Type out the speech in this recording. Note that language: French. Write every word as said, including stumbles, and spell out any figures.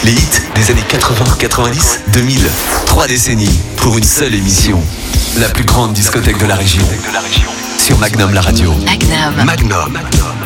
Les hits des années quatre-vingts, quatre-vingt-dix, deux mille. Trois décennies pour une seule émission. La plus grande discothèque de la région. Sur Magnum la radio. Magnum. Magnum.